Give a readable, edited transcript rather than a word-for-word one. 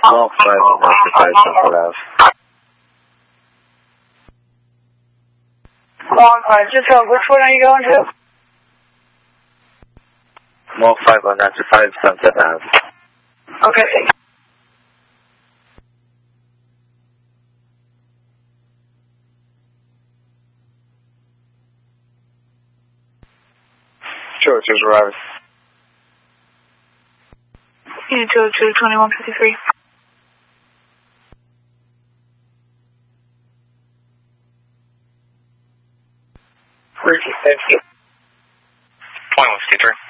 Small 595 Central Ave. 152, which one are you going to? Small 595 Sunset Ave. Okay, thanks. Sure, it's arriving. Unit 202, 2153. Thank you. 2153.